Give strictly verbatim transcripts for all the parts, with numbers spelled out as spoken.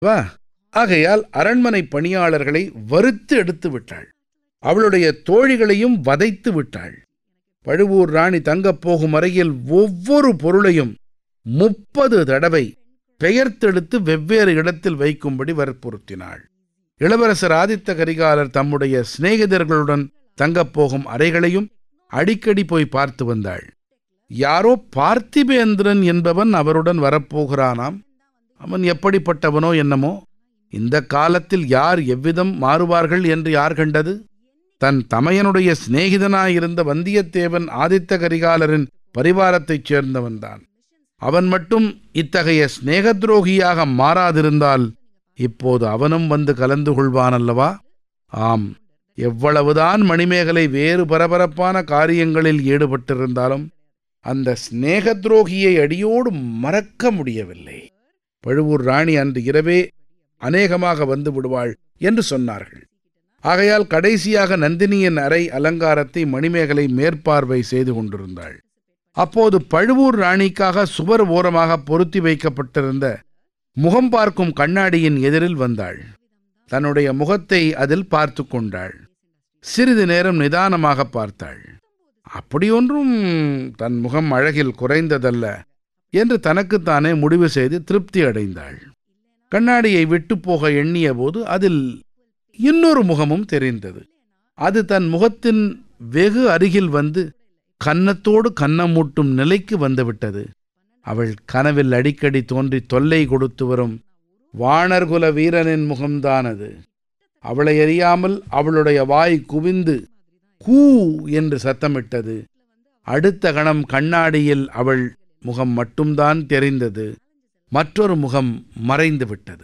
வா. ஆகையால் அரண்மனை பணியாளர்களை வறுத்து எடுத்து விட்டாள். அவளுடைய தோழிகளையும் வதைத்து விட்டாள். பழுவூர் ராணி தங்கப் போகும் அறையில் ஒவ்வொரு பொருளையும் முப்பது தடவை பெயர்த்தெடுத்து வெவ்வேறு இடத்தில் வைக்கும்படி வற்புறுத்தினாள். இளவரசர் ஆதித்த கரிகாலர் தம்முடைய சிநேகிதர்களுடன் தங்கப்போகும் அறைகளையும் அடிக்கடி போய் பார்த்து வந்தாள். யாரோ பார்த்திபேந்திரன் என்பவன் அவருடன் வரப்போகிறானாம். அவன் எப்படிப்பட்டவனோ என்னமோ. இந்த காலத்தில் யார் எவ்விதம் மாறுவார்கள் என்று யார் கண்டது? தன் தமையனுடைய சிநேகிதனாயிருந்த வந்தியத்தேவன் ஆதித்த கரிகாலரின் பரிவாரத்தைச் சேர்ந்தவன்தான். அவன் மட்டும் இத்தகைய சிநேகத்ரோகியாக மாறாதிருந்தால் இப்போது அவனும் வந்து கலந்து கொள்வானல்லவா? ஆம், எவ்வளவுதான் மணிமேகலை வேறு பரபரப்பான காரியங்களில் ஈடுபட்டிருந்தாலும் அந்த சிநேகத்ரோகியை அடியோடு மறக்க முடியவில்லை. பழுவூர் ராணி அன்று இரவே அநேகமாக வந்து விடுவாள் என்று சொன்னார்கள். ஆகையால் கடைசியாக நந்தினியின் அறை அலங்காரத்தை மணிமேகலை மேற்பார்வை செய்து கொண்டிருந்தாள். அப்போது பழுவூர் ராணிக்காக சுவர் ஓரமாக பொருத்தி வைக்கப்பட்டிருந்த முகம் பார்க்கும் கண்ணாடியின் எதிரில் வந்தாள். தன்னுடைய முகத்தை அதில் பார்த்து கொண்டாள். சிறிது நேரம் நிதானமாக பார்த்தாள். அப்படியொன்றும் தன் முகம் அழகில் குறைந்ததல்ல என்று தனக்குத்தானே முடிவு செய்து திருப்தி அடைந்தாள். கண்ணாடியை விட்டு போக எண்ணிய போது அதில் இன்னொரு முகமும் தெரிந்தது. அது தன் முகத்தின் வெகு அருகில் வந்து கன்னத்தோடு கன்னமூட்டும் நிலைக்கு வந்துவிட்டது. அவள் கனவில் அடிக்கடி தோன்றி தொல்லை கொடுத்து வரும் வாணர்குல வீரனின் முகம்தான் அது. அவளை அறியாமல் அவளுடைய வாய் குவிந்து கூ என்று சத்தமிட்டது. அடுத்த கணம் கண்ணாடியில் அவள் முகம் மட்டும்தான் தெரிந்தது. மற்றொரு முகம் மறைந்து விட்டது.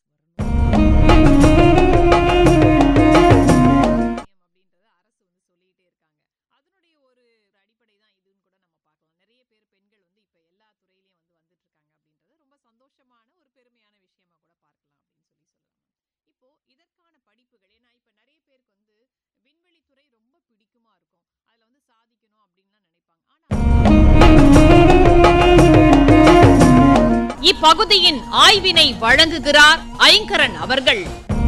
இப்பகுதியின் ஆய்வினை வழங்குகிறார் ஐங்கரன் அவர்கள்.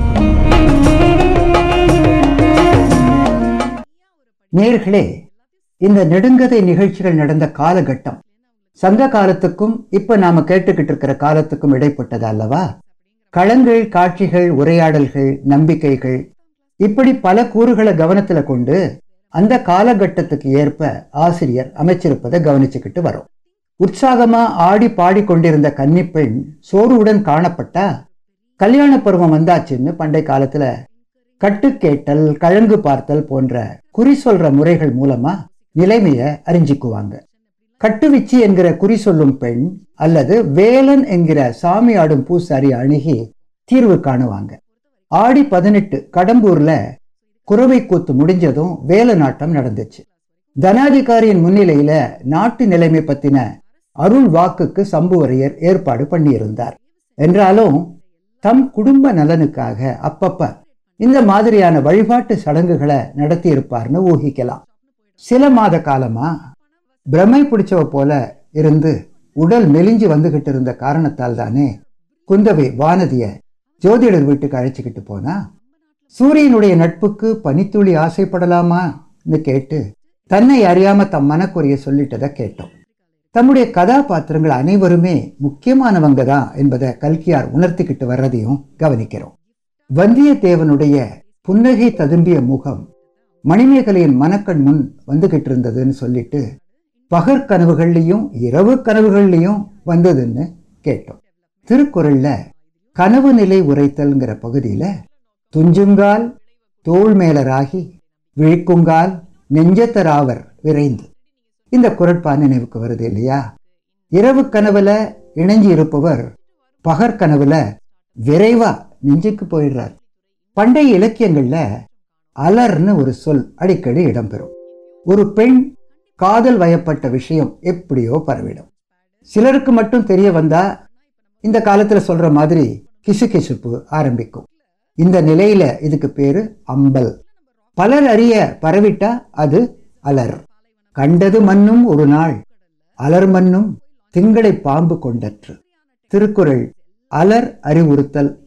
நேயர்களே, இந்த நெடுங்கதை நிகழ்ச்சிகள் நடந்த காலகட்டம் சங்க காலத்துக்கும் இப்ப நாம கேட்டுக்கிட்டு இருக்கிற காலத்துக்கும் இடைப்பட்டது அல்லவா? களங்கள், காட்சிகள், உரையாடல்கள், நம்பிக்கைகள், இப்படி பல கூறுகளை கவனத்துல கொண்டு அந்த காலகட்டத்துக்கு ஏற்ப ஆசிரியர் அமைச்சிருப்பதை கவனிச்சுக்கிட்டு வரோம். உற்சாகமா ஆடி பாடிக்கொண்டிருந்த கன்னிப்பெண் சோர்வுடன் காணப்பட்டா கல்யாண பருவம் வந்தாச்சுன்னு பண்டை காலத்துல கட்டு கேட்டல், கழங்கு பார்த்தல் போன்ற குறி சொல்ற முறைகள் மூலமா நிலைமைய அறிஞ்சிக்குவாங்க. கட்டுவிச்சி என்கிற குறி சொல்லும் பெண் அல்லது வேலன் என்கிற சாமி ஆடும் பூசாரி அணுகி தீர்வு காணுவாங்க. ஆடி பதினெட்டு கடம்பூர்ல குறவை கூத்து முடிஞ்சதும் வேல நாட்டம் நடந்துச்சு. தனாதிகாரியின் முன்னிலையில நாட்டு நிலைமை பத்தின அருள் வாக்குக்கு சம்புவரையர் ஏற்பாடு பண்ணியிருந்தார். என்றாலும் தம் குடும்ப நலனுக்காக அப்பப்ப இந்த மாதிரியான வழிபாட்டு சடங்குகளை நடத்தி இருப்பார்னு ஊகிக்கலாம். சில மாத காலமா பிரமை பிடிச்சவ போல இருந்து உடல் மெலிஞ்சு வந்துகிட்டு இருந்த காரணத்தால் தானே குந்தவை வானதிய ஜோதிடர் வீட்டுக்கு அழைச்சிக்கிட்டு போனா. சூரியனுடைய நட்புக்கு பனித்துளி ஆசைப்படலாமான்னு கேட்டு தன்னை அறியாம தம் மனக்குறைய சொல்லிட்டதை கேட்டோம். தம்முடைய கதாபாத்திரங்கள் அனைவருமே முக்கியமானவங்க தான் என்பதை கல்கியார் உணர்த்திக்கிட்டு வர்றதையும் கவனிக்கிறோம். வந்தியத்தேவனுடைய புன்னகை ததும்பிய முகம் மணிமேகலையின் மனக்கண் முன் வந்துகிட்டு இருந்ததுன்னு சொல்லிட்டு பகற்கனவுகள்லையும் இரவு கனவுகள்லையும் வந்ததுன்னு கேட்டோம். திருக்குறள்ல கனவு நிலை உரைத்தல்ங்கிற பகுதியில துஞ்சுங்கால் தோள் மேலராகி விழிக்குங்கால் நெஞ்சத்தராவர் விரைந்து இந்த குறட்பா நினைவுக்கு வருது இல்லையா? இரவு கனவுல இணைஞ்சி இருப்பவர் பகற்கனவுல விரைவா நெஞ்சுக்கு போயிடுறார். பண்டைய இலக்கியங்கள்ல அலர்னு ஒரு சொல் அடிக்கடி இடம்பெறும். ஒரு பெண் காதல் வயப்பட்ட விஷயம் எப்படியோ பரவிடும். சிலருக்கு மட்டும் தெரிய வந்தா இந்த காலத்துல சொல்ற மாதிரி கிசுகிசுப்பு ஆரம்பிக்கும். இந்த நிலையில இதுக்கு பேரு அம்பல். பலர் அறிய பரவிட்டா அது அலர். கண்டது மண்ணும் ஒரு நாள் அலர் மண்ணும் திங்களை பாம்பு கொண்டற்று. திருக்குறள் அலர் அறிவுறுத்தல்